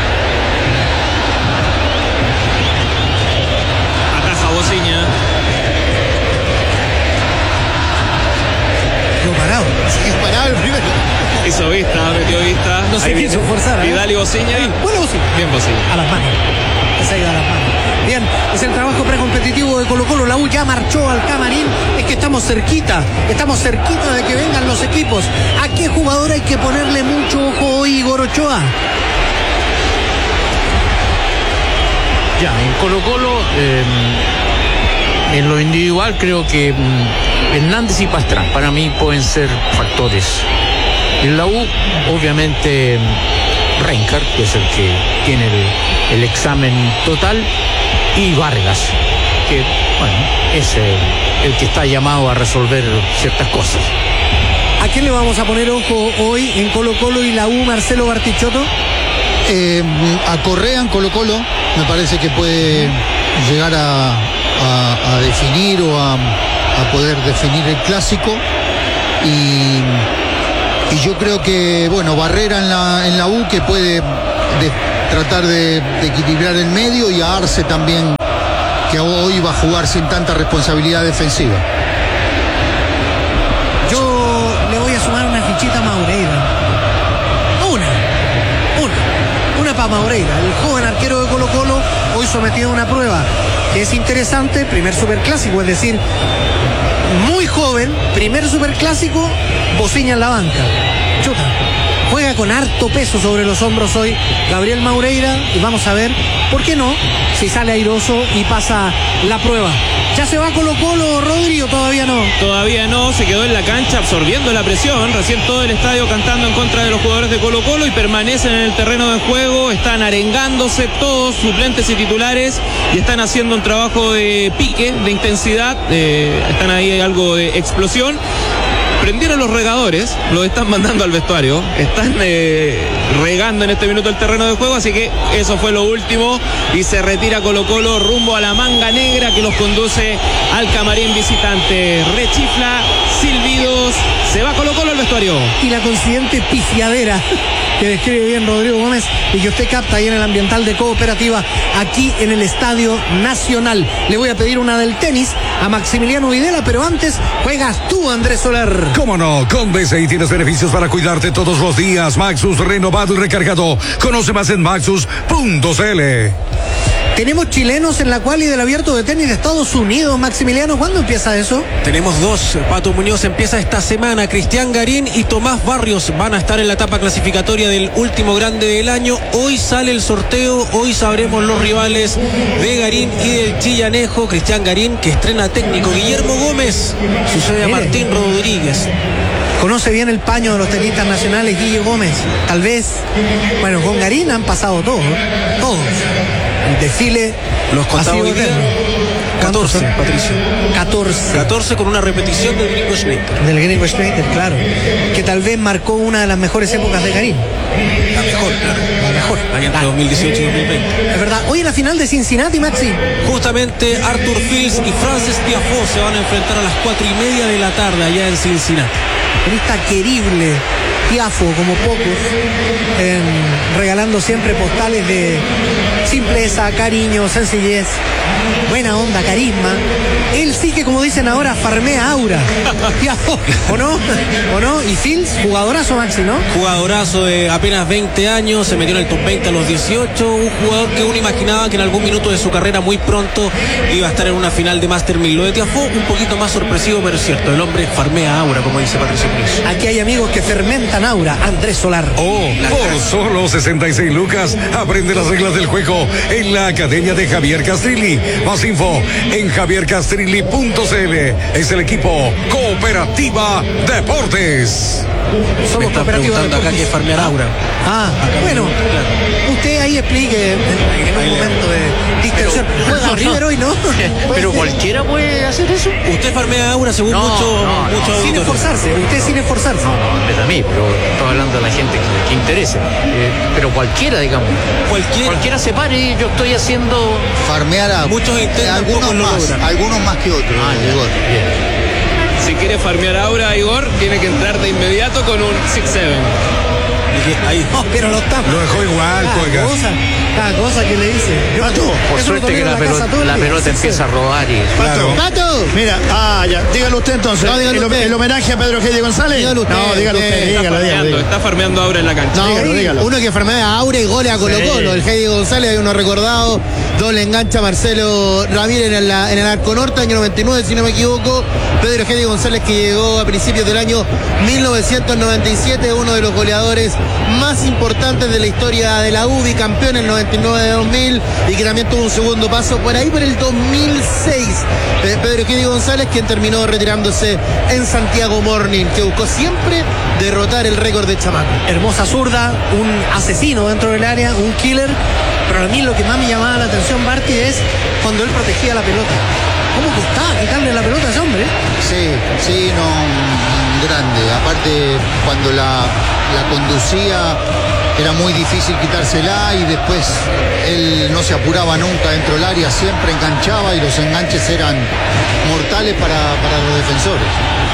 Ataja Bociña. Parado el primero. Hizo vista, metió vista. No se quiso forzar. Vidal y Bociña. Bueno, Bociña. Bien Bociña. A las manos. Esa ha ido a las manos. Bien, es el trabajo precompetitivo de Colo-Colo. La U ya marchó al camarín. Es que estamos cerquita de que vengan los equipos. ¿A qué jugador hay que ponerle mucho ojo hoy, Igor Ochoa? Ya, en Colo-Colo, en lo individual creo que Hernández y Pastrán para mí pueden ser factores. En la U, obviamente, Rencar, que es el que tiene el examen total, y Vargas, que bueno, es el que está llamado a resolver ciertas cosas. ¿A quién le vamos a poner ojo hoy en Colo Colo y la U, Marcelo Bartichotto? A Correa en Colo Colo, me parece que puede llegar a definir o a poder definir el clásico. Y yo creo que, bueno, Barrera en la U, que puede tratar de equilibrar el medio, y a Arce también, que hoy va a jugar sin tanta responsabilidad defensiva. Yo le voy a sumar una fichita a Maureira. Una para Maureira, el joven arquero de Colo Colo, hoy sometido a una prueba que es interesante, primer superclásico, es decir, muy joven, primer superclásico, Bociña en la banca. Chuta, juega con harto peso sobre los hombros hoy Gabriel Maureira, y vamos a ver, ¿por qué no? Si sale airoso y pasa la prueba. ¿Ya se va Colo Colo, Rodri, o todavía no? Todavía no, se quedó en la cancha absorbiendo la presión, recién todo el estadio cantando en contra de los jugadores de Colo Colo, y permanecen en el terreno de juego, están arengándose todos, suplentes y titulares, y están haciendo un trabajo de pique, de intensidad, están ahí algo de explosión. Prendieron los regadores, los están mandando al vestuario, están regando en este minuto el terreno de juego, así que eso fue lo último, y se retira Colo Colo rumbo a la manga negra que los conduce al camarín visitante. Rechifla, silbidos, se va Colo Colo al vestuario. Y la consiguiente pifiadera que describe bien Rodrigo Gómez y que usted capta ahí en el ambiental de Cooperativa, aquí en el Estadio Nacional. Le voy a pedir una del tenis a Maximiliano Videla, pero antes juegas tú, Andrés Soler. ¿Cómo no? Con BCI tienes beneficios para cuidarte todos los días. Maxus renovado y recargado. Conoce más en maxus.cl. Tenemos chilenos en la quali del Abierto de Tenis de Estados Unidos. Maximiliano, ¿cuándo empieza eso? Tenemos dos. Pato Muñoz empieza esta semana. Cristian Garín y Tomás Barrios van a estar en la etapa clasificatoria del último grande del año. Hoy sale el sorteo, hoy sabremos los rivales de Garín y del chillanejo. Cristian Garín, que estrena técnico. Guillermo Gómez sucede a Martín Rodríguez. Conoce bien el paño de los tenistas nacionales, Guillermo Gómez. Tal vez, bueno, con Garín han pasado todos. El desfile. Los contaba hoy día. 14, Patricio. 14 con una repetición del Gringo Schneider. Del Gringo Schneider, claro. Que tal vez marcó una de las mejores épocas de Garín. La mejor, claro. La mejor. Ahí entre 2018 y 2020. Es verdad. Hoy en la final de Cincinnati, Maxi. Justamente Arthur Fils y Frances Tiafoe se van a enfrentar a las 4:30 de la tarde allá en Cincinnati. Tenista querible, Tiafoe como pocos, regalando siempre postales de simpleza, cariño, sencillez, buena onda, carisma. Él sí que, como dicen ahora, farmea aura. Tiafoe, ¿o no? Y Fils, jugadorazo, Maxi, ¿no? Jugadorazo de apenas 20 años, se metió en el top 20 a los 18, un jugador que uno imaginaba que en algún minuto de su carrera muy pronto iba a estar en una final de Master 1000. Lo de Tiafoe un poquito más sorpresivo, pero es cierto, el hombre farmea aura, como dice Patricio Pérez. Aquí hay amigos que fermentan aura. Andrés Solar. Por solo 66 lucas, aprende las reglas del juego en la Academia de Javier Castrilli. Más info en javiercastrilli.cl. Es el equipo Cooperativa Deportes. Me están preguntando acá qué es farmear aura. Bueno, usted ahí explique en un momento de distensión. Juega River hoy, ¿no? Pero cualquiera puede hacer eso. Usted farmea aura según mucho sin esforzarse. Usted sin esforzarse. No, en vez de mí, pero estoy hablando de la gente que interese. Pero cualquiera, digamos. Cualquiera se pare y yo estoy haciendo. Farmear a muchos intentan, algunos más que otros. Igor. Bien. Si quiere farmear aura, Igor, tiene que entrar de inmediato con un 6-7. Ahí. No, pero lo dejó igual, cada cosa que le dice. Por suerte que la pelota empieza a rodar y. ¡Pato! Mira, ya, dígalo usted entonces. No, dígalo usted. El homenaje a Pedro G. González. Dígalo usted. No, dígalo usted. Está farmeando aura en la cancha. No, dígalo. Uno que farmea aura y gole a Colo Colo. El G. González, hay uno recordado doble engancha Marcelo Ramírez en el arco norte, año 99, si no me equivoco. Pedro Gedi González, que llegó a principios del año 1997, uno de los goleadores más importantes de la historia de la U, bicampeón en el 99-2000 y que también tuvo un segundo paso por ahí por el 2006. Pedro Gedi González, quien terminó retirándose en Santiago Morning, que buscó siempre derrotar el récord de Chamaco. Hermosa zurda, un asesino dentro del área, un killer, pero a mí lo que más me llamaba la atención, Barty, es cuando él protegía la pelota. ¿Cómo costaba quitarle la pelota a ese hombre? Sí, grande. Aparte, cuando la conducía era muy difícil quitársela y después él no se apuraba nunca dentro del área, siempre enganchaba y los enganches eran mortales para los defensores.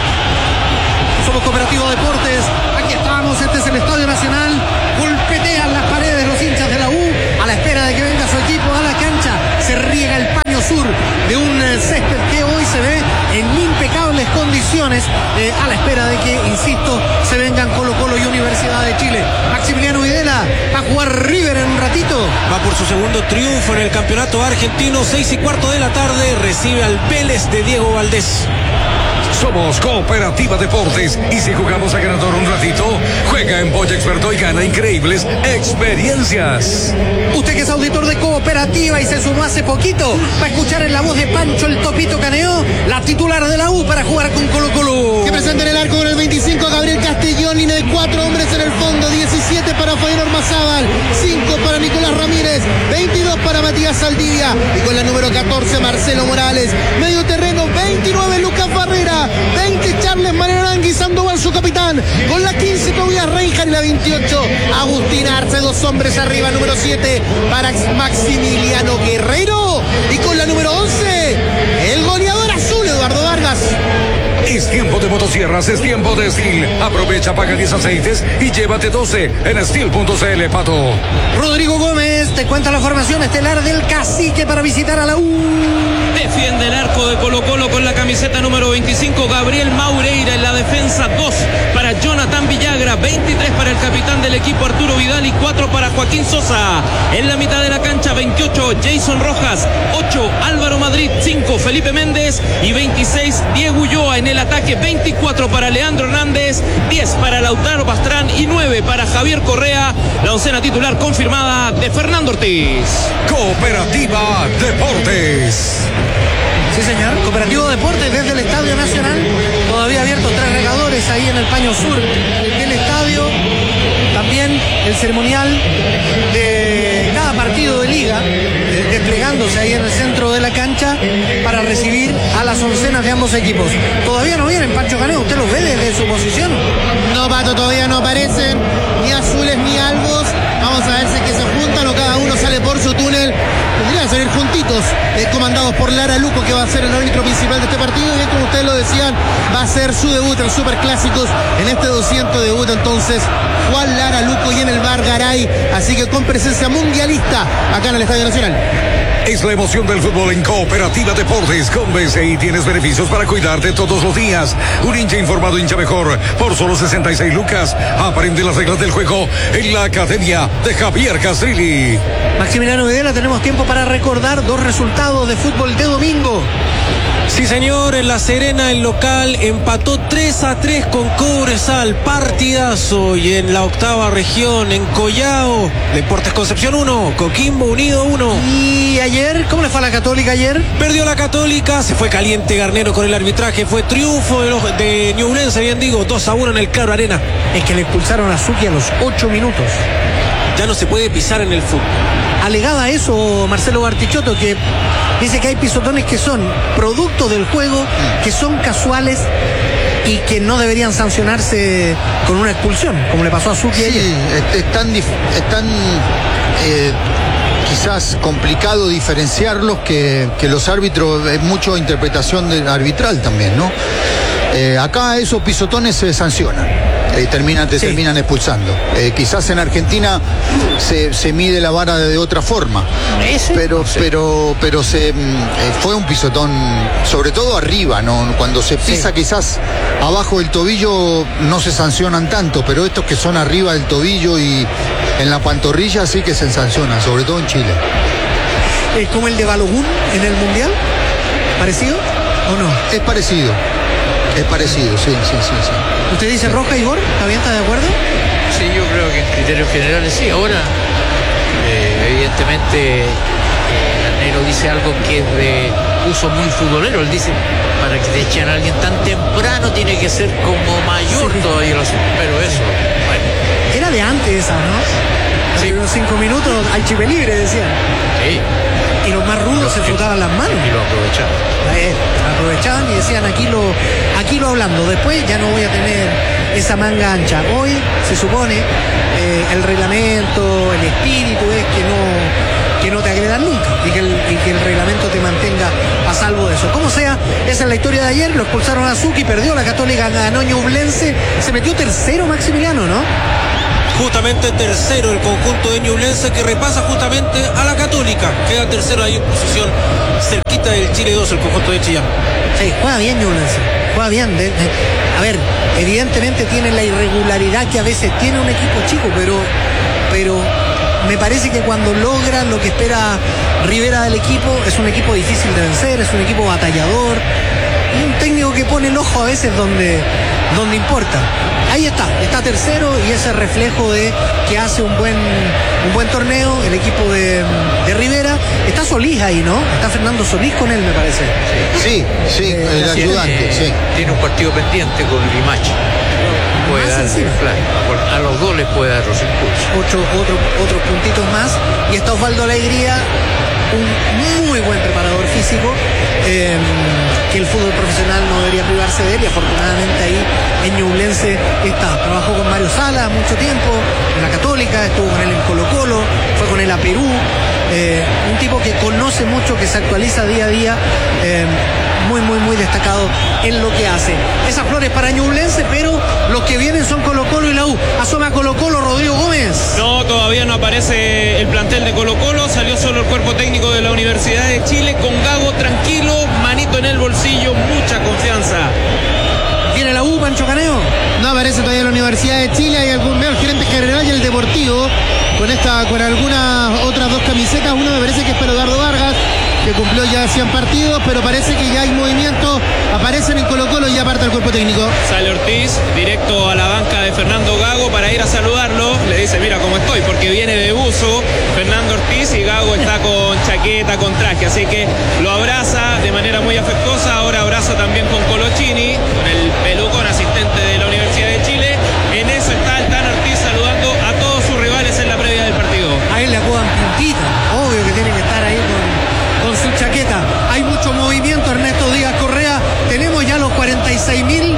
Somos Cooperativo Deportes, aquí estamos, este es el Estadio Nacional, golpetean las paredes los hinchas de la U a la espera de que venga su equipo a la cancha, se riega el paño sur de un césped que hoy se ve en impecables condiciones, a la espera de que, insisto, se vengan Colo-Colo y Universidad de Chile. Maximiliano Videla va a jugar River en un ratito. Va por su segundo triunfo en el campeonato argentino, 6:15 de la tarde, recibe al Vélez de Diego Valdés. Somos Cooperativa Deportes y si jugamos a ganador un ratito, juega en Boya Experto y gana increíbles experiencias. Usted que es auditor de Cooperativa y se sumó hace poquito, va a escuchar en la voz de Pancho el Topito Caneo, la titular de la U para jugar con Colo-Colo. Que presenta en el arco con el 25 Gabriel Castellón, línea de 4 hombres en el fondo, 17 para Fabián Ormazábal, 5 para Nicolás Ramírez, 22 para Matías Saldivia y con la número 14 Marcelo Morales. Medio terreno 29 Lucas Barrera, 20 Charles Manerangui Sandoval, su capitán, con la 15 Tobias Reinhardt y la 28 Agustín Arce, 2 hombres arriba, número 7 para Maximiliano Guerrero y con la número 11 el goleador azul Eduardo Vargas. Es tiempo de motosierras, es tiempo de Steel. Aprovecha, paga 10 aceites y llévate 12 en Steel.cl, Pato. Rodrigo Gómez te cuenta la formación estelar del Cacique para visitar a la U. Defiende el arco de Colo-Colo con la camiseta número 25 Gabriel Maureira. En la defensa 2 para Jonathan Villagra, 23 para el capitán del equipo Arturo Vidal y 4 para Joaquín Sosa. En la mitad de la cancha 28 Jason Rojas, 8 Álvaro Madrid, 5 Felipe Méndez y 26 Diego Ulloa. En el ataque 24 para Leandro Hernández, 10 para Lautaro Pastrán y 9 para Javier Correa. La oncena titular confirmada de Fernando Ortiz. Cooperativa Deportes. Sí, señor. Cooperativo Deportes desde el Estadio Nacional. Todavía abiertos 3 regadores ahí en el paño sur del estadio. También el ceremonial de cada partido de liga, desplegándose ahí en el centro de la cancha para recibir a las oncenas de ambos equipos. Todavía no vienen, Pancho Caneo, ¿usted los ve desde su posición? No, Pato, todavía no aparecen ni azules ni albos. Vamos a ver si es que se juntan o cada uno sale por su túnel. Tendrían que salir juntitos, comandados por Lara Luco, que va a ser el árbitro principal de este partido. Y como ustedes lo decían, va a ser su debut en Superclásicos. En este 200 debut entonces Juan Lara Luco y en el VAR Garay. Así que con presencia mundialista acá en el Estadio Nacional. Es la emoción del fútbol en Cooperativa Deportes. Con BCI tienes beneficios para cuidarte todos los días. Un hincha informado, hincha mejor. Por solo 66 lucas. Aprende las reglas del juego en la Academia de Javier Castrilli. Maximiliano Videla, tenemos tiempo para recordar 2 resultados de fútbol de domingo. Sí, señor, en La Serena el local empató 3-3 con Cobresal, partidazo. Y en la octava región, en Collao, Deportes Concepción 1, Coquimbo Unido 1. ¿Y ayer? ¿Cómo le fue a la Católica ayer? Perdió la Católica, se fue caliente Garnero con el arbitraje, fue triunfo de Ñublense, bien digo, 2-1 en el Claro Arena. Es que le expulsaron a Zucchi a los 8 minutos. Ya no se puede pisar en el fútbol. Alegaba eso Marcelo Bartichotto, que dice que hay pisotones que son producto del juego, que son casuales y que no deberían sancionarse con una expulsión, como le pasó a Zucchi ayer. Sí, es tan quizás complicado diferenciarlos que los árbitros, es mucho interpretación arbitral también, ¿no? Acá esos pisotones se sancionan. Te terminan expulsando. Quizás en Argentina se mide la vara de otra forma. Pero fue un pisotón, sobre todo arriba, ¿no? Cuando se pisa quizás abajo del tobillo no se sancionan tanto, pero estos que son arriba del tobillo y en la pantorrilla sí que se sancionan, sobre todo en Chile. como el de Balogun en el Mundial? ¿Parecido o no? Es parecido, sí. ¿Usted dice Roja, Igor? ¿Está de acuerdo? Sí, yo creo que en criterios generales sí. Ahora, evidentemente, Arnero dice algo que es de uso muy futbolero. Él dice, para que te echen a alguien tan temprano tiene que ser como mayor todavía el asunto. Pero eso, bueno. Era de antes esa, ¿no? Sí. Unos 5 minutos al chipe libre, decían. Sí. Y los más rudos se frotaban las manos. Y lo aprovechaban. Aprovechaban y decían, aquí lo hablando. Después ya no voy a tener esa manga ancha. Hoy se supone el reglamento, el espíritu es que no te agredan nunca y que el reglamento te mantenga a salvo de eso. Como sea, esa es la historia de ayer. Lo expulsaron a Zucchi, perdió la Católica, ganó Ñublense, se metió tercero Maximiliano, ¿no? Justamente tercero el conjunto de Ñublense, que repasa justamente a la Católica. Queda tercero ahí en posición cerquita del Chile 2, el conjunto de Chillán. Sí, juega bien Ñublense, juega bien. A ver, evidentemente tiene la irregularidad que a veces tiene un equipo chico, pero me parece que cuando logra lo que espera Rivera del equipo, es un equipo difícil de vencer, es un equipo batallador, y un técnico que pone el ojo a veces donde importa. Ahí está tercero, y ese reflejo de que hace un buen torneo el equipo de Rivera. Está Solís ahí, ¿no? Está Fernando Solís con él, me parece. Sí, el ayudante, sí. Tiene un partido pendiente con Limache. Puede dar, claro, a los dos les puede dar los impulsos. Otros puntitos más. Y está Osvaldo Alegría, un muy buen preparador físico, que el fútbol profesional no debería privarse de él, y afortunadamente ahí en Ñublense está. Trabajó con Mario Sala mucho tiempo en la Católica, estuvo con él en Colo-Colo, fue con él a Perú. Un tipo que conoce mucho, que se actualiza día a día, muy destacado en lo que hace. Esas flores para Ñublense, pero los que vienen son Colo-Colo y la U. Asoma Colo-Colo, Rodrigo Gómez. No, todavía no aparece el plantel de Colo-Colo, salió solo el cuerpo técnico de la Universidad de Chile, con Gago tranquilo, manito en el bolsillo, mucha confianza. ¿Viene la U, Pancho Caneo? No aparece todavía la Universidad de Chile. Hay algún gerente general y el Deportivo con algunas otras dos camisetas. Uno me parece que es Eduardo Vargas, que cumplió ya 100 partidos, pero parece que ya hay movimiento. Aparecen en Colo-Colo y ya parte el cuerpo técnico. Sale Ortiz directo a la banca de Fernando Gago para ir a saludarlo. Le dice, mira cómo estoy, porque viene de buzo Fernando Ortiz y Gago está con chaqueta, con traje, así que lo abraza de manera muy afectuosa. Ahora abraza también con Colochini, con el pelucón asistente de la Universidad de Chile. En eso está el Tan Ortiz saludando a todos sus rivales en la previa del partido. A él le acudan puntita, obvio que tiene que estar ahí con su chaqueta. Hay mucho movimiento, Ernesto Díaz Correa. Tenemos ya los 46.000.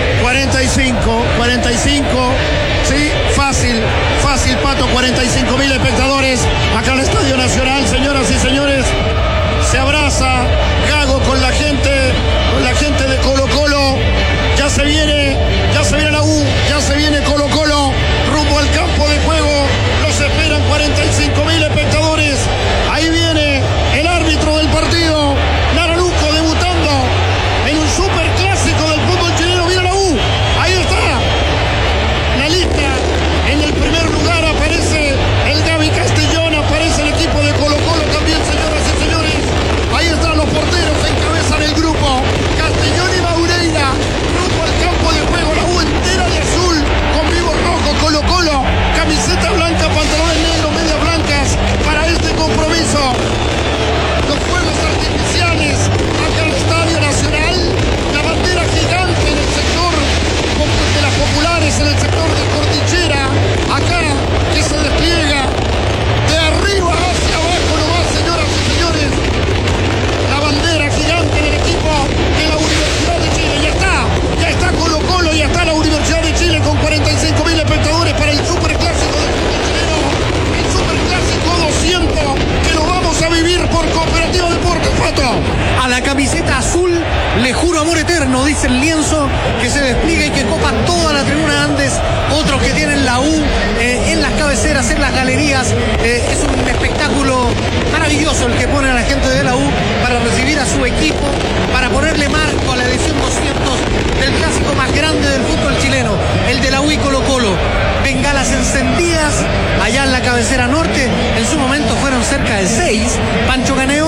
45, sí, fácil, Pato, 45.000 espectadores acá en el Estadio Nacional, señoras y señores. Se abraza Gago con la gente de Colo-Colo. Ya se viene la U, ya se viene Colo-Colo rumbo al campo de juego. Los esperan 45.000 espectadores. Ahí viene el árbitro del partido, Naraluco, debutando en un superclásico del fútbol chileno. Viene la U, ahí está la lista. En el primer lugar aparece el Gaby Castellón, aparece el equipo de Colo-Colo también, señoras y señores. Ahí están los porteros, encabezan el grupo, Castellón y Maureira, rumbo al campo de juego. La U entera de azul, con vivo rojo. Colo-Colo, camiseta blanca, pantalones negros, medias blancas para este compromiso. Los fuegos artificiales acá en el Estadio Nacional, la bandera gigante en el sector de las populares, en el sector de Cordillera, acá que se despliega de arriba hacia abajo nomás, señoras y señores. La bandera gigante del equipo de la Universidad de Chile. Ya está Colo-Colo, ya está la Universidad de Chile con 45.000 espectadores para el superclásico del fútbol chileno. El superclásico 200, que lo vamos a vivir por Cooperativa Deportes, Pato. A la camiseta azul le juro amor eterno, dice el lienzo que se despliega y que copa toda la tribuna Andes. Otros que tienen la U en las cabeceras, en las galerías. Es un espectáculo maravilloso el que pone a la gente de la U para recibir a su equipo, para ponerle marco a la edición 200 del clásico más grande del fútbol chileno, el de la U y Colo-Colo. Bengalas encendidas allá en la cabecera norte. En su momento fueron cerca de 6. Pancho Caneo.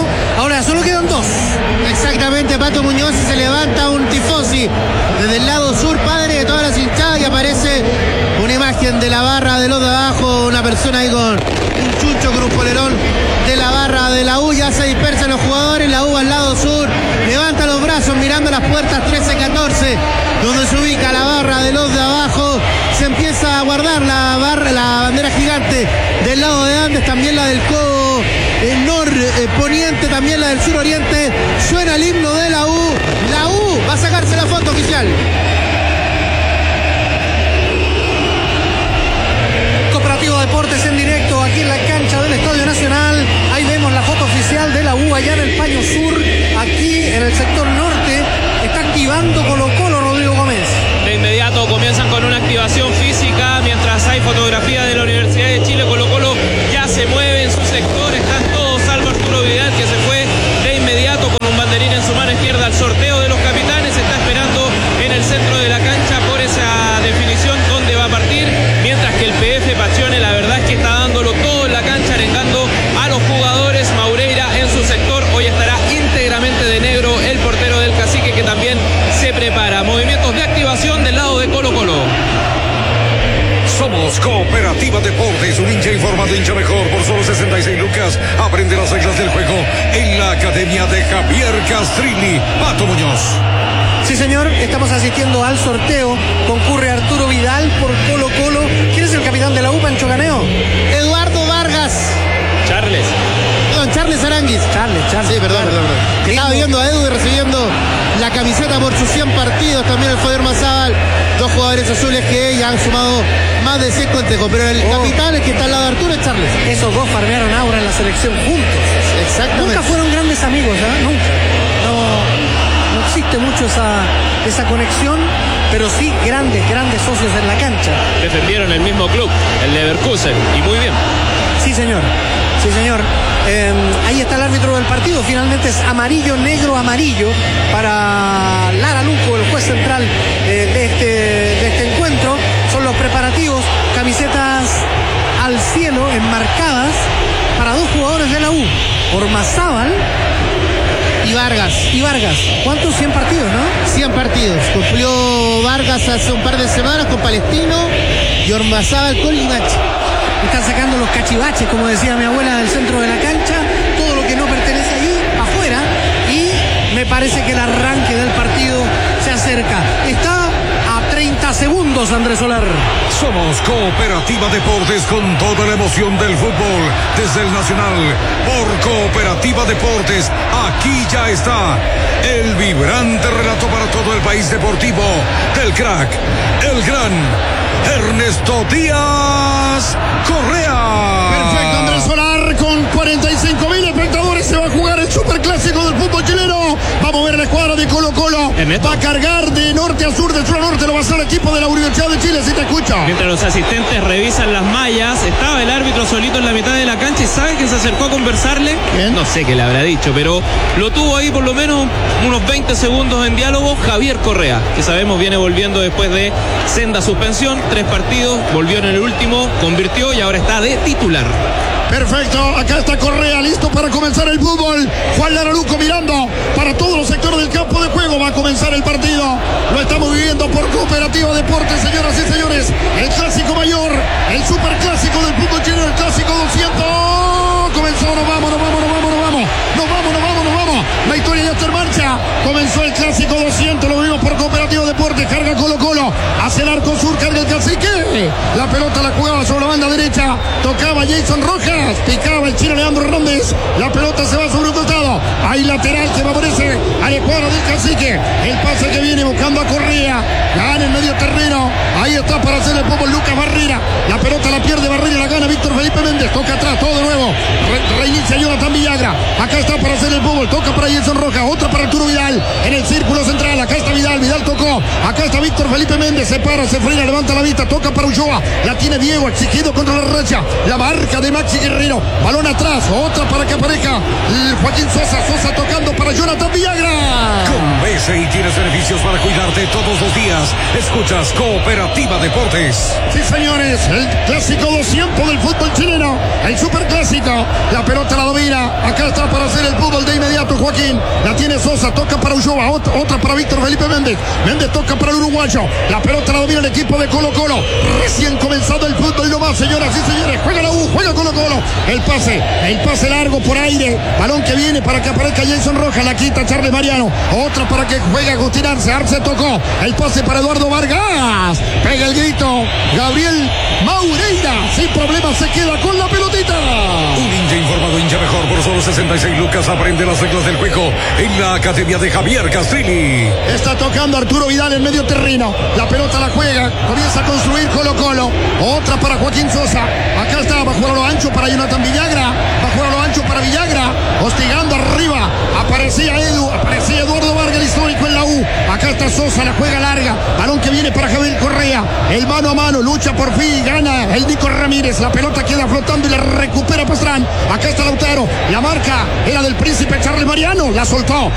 se levanta un tifosi desde el lado sur, padre de todas las hinchadas, y aparece una imagen de la barra de los de abajo, una persona ahí con un chucho, con un polerón de la barra de la U. Ya se dispersan los jugadores, la U al lado sur levanta los brazos mirando las puertas 13-14, donde se ubica la barra de los de abajo. Se empieza a guardar la bandera gigante del lado de Andes, también la del codo norponiente, también la del suroriente. Suena el himno de la U. La U va a sacarse la foto oficial. Cooperativo Deportes en directo aquí en la cancha del Estadio Nacional. Ahí vemos la foto oficial de la U allá en el Paño Sur. Aquí en el sector norte está activando Colo-Colo, Rodrigo Gómez. De inmediato comienzan con una activación física, mientras hay fotografía de la Universidad de Chile. Colo-Colo ya se mueve en su sector, están todos, salvo Arturo Vidal, que se fue de inmediato con un banderín en su mano izquierda al sorteo de los capitanes. Está esperando en el centro de la cancha por esa definición dónde va a partir, mientras que el PF Pacione, la verdad es que está dándolo todo en la cancha, arengando a los jugadores. Maureira en su sector, hoy estará íntegramente de negro el portero del Cacique, que también se prepara. Movimientos de activación del lado de Colo-Colo. Somos Cooperativa Deportes, un hincha informado, hincha mejor. Por solo 66 lucas, aprende las reglas del juego en la academia de Javier Castrilli. Pato Muñoz. Sí, señor, estamos asistiendo al sorteo. Concurre Arturo Vidal por Colo-Colo. ¿Quién es el capitán de la U, Pancho Caneo? Eduardo Vargas. Charles. Charles Aranguis. Charles. Sí, perdón. Estaba viendo a Edu y recibiendo la camiseta por sus 100 partidos. También el Foder Mazábal. Dos jugadores azules que ya han sumado más de 100 contejos. Pero el capitán, el que está al lado de Arturo, es Charles. Esos dos farmearon ahora en la selección juntos. Exactamente. Nunca fueron grandes amigos, ¿eh? Nunca. No existe mucho esa conexión, pero sí grandes socios en la cancha. Defendieron el mismo club, el Leverkusen, y muy bien. Sí, señor. Ahí está el árbitro del partido. Finalmente es amarillo, negro, amarillo para Lara Luco, el juez central de este encuentro. Son los preparativos, camisetas al cielo enmarcadas para dos jugadores de la U, Ormazábal y Vargas. ¿Cuántos? 100 partidos, ¿no? 100 partidos. Cumplió Vargas hace un par de semanas con Palestino y Ormazábal con Limache. Están sacando los cachivaches, como decía mi abuela, del centro de la cancha, todo lo que no pertenece allí, afuera, y me parece que el arranque del partido se acerca. Está a 30 segundos, Andrés Solar. Somos Cooperativa Deportes con toda la emoción del fútbol desde el Nacional. Por Cooperativa Deportes, aquí ya está el vibrante relato para todo el país deportivo del crack, el gran Ernesto Díaz Correa. Perfecto, Andrés Solar, con 45.000 espectadores se va a jugar el superclásico del fútbol chileno. Vamos a ver la escuadra de Colo-Colo. Va a cargar de norte a sur, de sur a norte, lo va a hacer el equipo de la Universidad de Chile, si te escucha. Mientras los asistentes revisan las mallas, estaba el árbitro solito en la mitad de la cancha y ¿sabe quién se acercó a conversarle? ¿Quién? No sé qué le habrá dicho, pero lo tuvo ahí por lo menos unos 20 segundos en diálogo. Javier Correa, que sabemos viene volviendo después de senda suspensión, 3 partidos, volvió en el último, convirtió y ahora está de titular. Perfecto, acá está Correa, listo para comenzar el fútbol. Juan Lara Luco mirando para todos los sectores del campo de juego. Va a comenzar el partido. Lo estamos viviendo por Cooperativa Deportes, señoras y señores. El clásico mayor, el superclásico del fútbol chileno, el clásico 200. Comenzó, nos vamos. La historia ya está en marcha. Comenzó el clásico 200, lo vimos por Cooperativa Deportes. Carga Colo-Colo, hacia el arco sur, carga el Cacique. La pelota la jugaba sobre la banda derecha. Tocaba Jason Rojas, picaba el chino Leandro Hernández. La pelota se va sobre un costado. Hay lateral que favorece al escuadro del Cacique. El pase que viene buscando a Correa. Gana en medio terreno. Ahí está para hacer el fútbol Lucas Barrera. La pelota la pierde Barrera, la gana Víctor Felipe Méndez. Toca atrás, todo de nuevo. Reinicia Jonathan Villagra. Acá está para hacer el fútbol. Toca para Jason Rojas. Otra para Arturo Vidal. En el círculo central. Acá está Vidal. Vidal tocó. Acá está Víctor Felipe Méndez. Se para, se frena, levanta la vista. Toca para Ulloa. La tiene Diego, exigido contra la racha. La marca de Maxi Guerrero. Balón atrás. Otra para que aparezca Joaquín Sosa. Sosa tocando para Jonathan Villagra. Con BCI tienes beneficios para cuidar informarte todos los días. Escuchas Cooperativa Deportes. Sí, señores, el clásico 200 del fútbol chileno, el superclásico. La pelota la domina. Acá está para hacer el fútbol de inmediato Joaquín. La tiene Sosa, toca para Ulloa, otra para Víctor Felipe Méndez. Méndez toca para el uruguayo. La pelota la domina el equipo de Colo Colo. Recién comenzado el fútbol nomás, señoras y señores. Juega la U, juega Colo Colo. El pase largo por aire. Balón que viene para que aparezca Jason Rojas. La quita Charles Mariano. Otra para que juegue Agustín Arce. Arce tocó. El pase para Eduardo Vargas. Pega el grito Gabriel Maureira. Sin problema se queda con la pelotita. Un hincha informado, hincha mejor. Por solo 66 lucas aprende las reglas del juego en la academia de Javier Castrilli. Está tocando Arturo Vidal en medio terreno. La pelota la juega. Comienza a construir Colo Colo. Otra para Joaquín Sosa. Acá está. Va a jugar a lo ancho para Jonathan Villagra. Va a jugar a lo ancho para Villagra. Hostigando arriba. Aparecía Eduardo Vargas, el histórico en la U. Acá está Sosa. La juega larga. Balón que viene para Javier Correa. El mano a mano. Lucha por fin. Gana el Nico Ramírez. La pelota queda flotando y la recupera Pastrán. Acá está Lautaro. La marca era del príncipe Charles Mariano. La soltó.